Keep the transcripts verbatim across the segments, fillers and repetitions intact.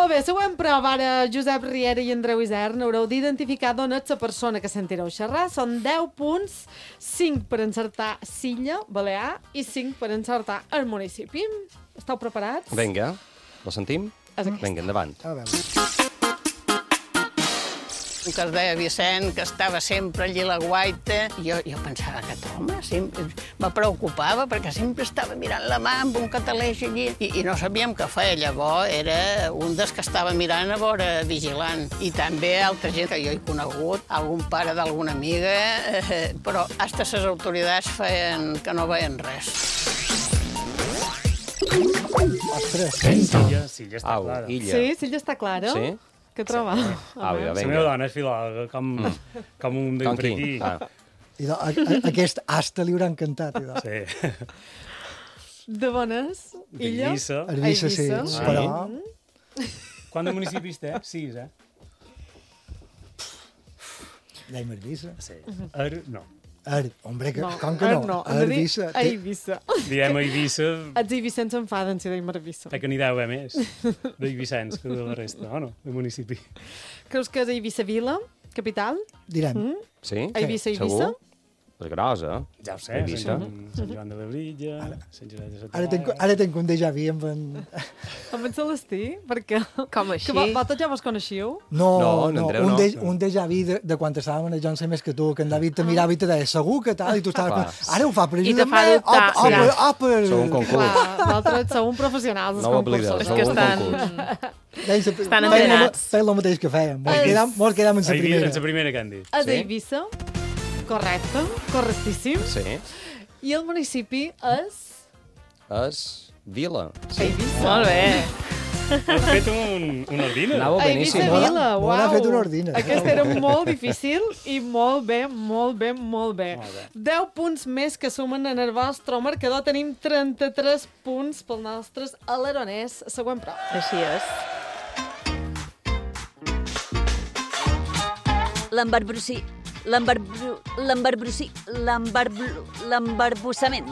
Molt bé, següent prova. Ara, Josep Riera i Andreu Isern haureu d'identificar d'on és la persona que sentireu xerrar. Són deu punts, cinc per encertar Silla, Balear, i cinc per encertar el municipi. Esteu preparats? Vinga, la sentim? Vinga, endavant. A veure. Que es deia Vicent, que estava sempre allí a la guaita. Jo, jo pensava que aquest home sempre me preocupava perquè sempre estava mirant la mà amb un cataleix allí i, i no sabíem què feia. Llavors era un dels que estava mirant a veure vigilant. I també altra gent que jo he conegut, algun pare d'alguna amiga, eh, però hasta les autoritats feien que no veien res. Ostres. Silla, Silla està Au, clara. Illa. Sí, Silla està clara? Sí? Què troba? Au, La vinga. meva dona és filòloga, com, mm. com un Com d'entre qui? aquí. Ah. Idò, a, a, aquest asta li haurà encantat. Idò. Sí. De bones? Illa? D'Eivissa. Eivissa, sí. Eivissa. Però... Quants municipis té? Sis, eh? Dèiem Eivissa. Sí. Er, no. Er, hombre, que, No, com que er no? no. Hem de dir Eivissa. a Eivissa. Diem Eivissa, Els eivissens s'enfaden si dèiem Eivissa. perquè n'hi deu haver més d'Eivissens que de la resta, o no? De municipi. Creus que és Eivissa Vila, capital? Direm. Mm? Sí? Eivissa, Eivissa? Segur? És grossa. Ja ho sé, Eivissa. Sant, Sant Joan de Belilla, Sant Josep de Ara tenc, Sotavara... ara tenc un déjà vu amb en... Amb en Celestí? Perquè... Com així? Que vo- vosaltres ja vos coneixiu? No, No, no, en Andreu un, no. de, un déjà vu de, de quan estàvem a jo en sé més que tu, que en David te mirava i te deia segur que tal, i tu estaves... Clar. pensant, Ara ho fa I te fa precisament... dubtar, Op, op, sí. op, op, Sou un concurs. Clar, vosaltres sou un professionals, els No ho oblideu, concursos. És sou que un estan... concurs. Estan Feien entrenats. el, feien el mateix que fèiem. Mos És- quedam, mos quedam en la Eivissa, primera. en la primera que han dit. A Sí? Eivissa, correcte, correctíssim. Sí. I el municipi és... És Vila. Sí. Eivissa. Molt bé. Has fet un, un ordine? Anava A Eivissa beníssim. Molt- Vila, molt ha uau. fet una ordina. Aquest era molt difícil i molt bé, molt bé, molt bé. Molt bé. deu punts més que sumen en el vostre marcador. Tenim trenta-tres punts pel nostres aleroners. Següent prova. Així és. L'embarbrosí. L'embarbru... L'embarbrosí. L'embarbru... L'embarbussament.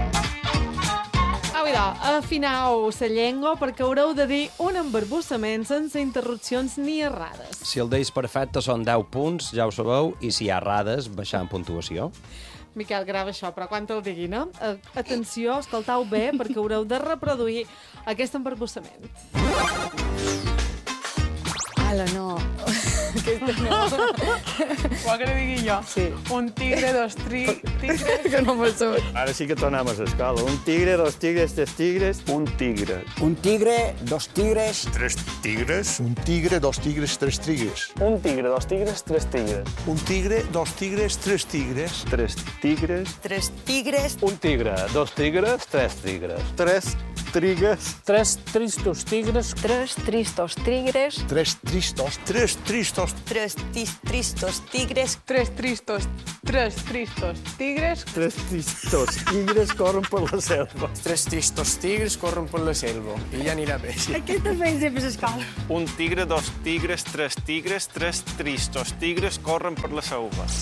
Au, idò, afinau la llengua perquè haureu de dir un embarbussament sense interrupcions ni errades. Si el deis perfecte són deu punts, ja ho sabeu, i si hi ha errades, baixar en puntuació. Miquel, grava això, però quan te'l diguin, eh? Atenció, escoltau bé, perquè haureu de reproduir aquest embarbussament. Ala, no. Aquesta no. Vol que li digui jo? Sí. Un tigre, dos tri... tigres... que no m'ho surt. Ara sí que tornem a l'escola. Un tigre, dos tigres, tres tigres, un tigre. Un tigre, dos tigres... Tres tigres. Un tigre, dos tigres, tres tigres. Un tigre, dos tigres, tres tigres. Un tigre, dos tigres, tres tigres. Tres tigres. Tres tigres. Un tigre, dos tigres, tres tigres. Tres trigues. Tres tristos tigres... Tres tristos tigres... Tres tristos. Tres tristos. Tres tis, tristos tigres. Tres tristos... Tres tristos tigres... Tres tristos tigres corren per la selva. Tres tristos tigres corren per la selva. I ja anirà bé. Aquesta feina sempre s'escola. Un tigre, dos tigres, tres tigres, tres tristos tigres corren per la selva.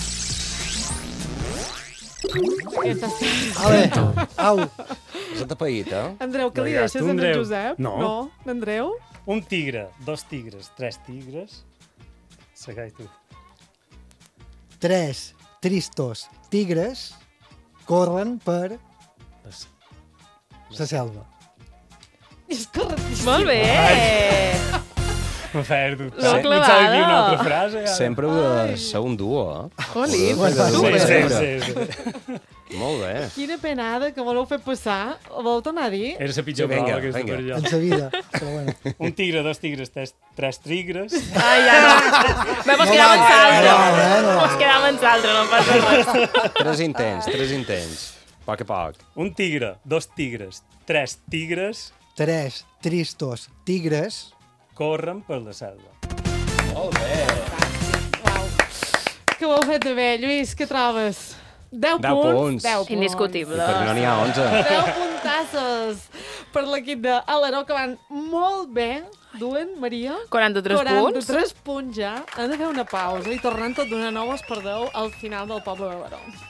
Aquesta està... Ale, au. És atapeït, eh? Andreu, què li Vinga, deixes tu, en Andreu. Josep? No. No, Andreu? Un tigre, dos tigres, tres tigres... Segueix tu. Tres tristos tigres corren per la selva. És correctíssim. Molt bé. M'ha fet dubtar. L'heu No ets a dir una clavada. altra frase? Ara? Sempre heu de ser un duo, eh? Jolín. Bueno, Sí, super. sí, sí, sí. Molt bé. Quina penada que voleu fer passar. Voleu tornar a dir? Era la pitjor Sí, vinga, prova aquesta vinga. per En allò. sa vida. Però bueno. Un tigre, dos tigres, tres, tres tigres. Ai, ja no. Bé, mos quedam en saltre. No, no, no. Mos quedam en saltre, no passa res. Tres intents, tres intents. Poc a poc. Un tigre, dos tigres, tres tigres Tres tristos tigres corren per la selva. Molt bé. Que ho heu fet de bé, Lluís, què trobes? Deu, Deu punts. punts. Deu punts. Indiscutible. Per mi no n'hi ha onze. Deu puntassos per l'equip d'Alaró, que van molt bé. Duen, Maria? quaranta-tres punts. quaranta-tres punts ja. Han de fer una pausa i tornant tot d'una nou es perdeu al final del Poble de Baró.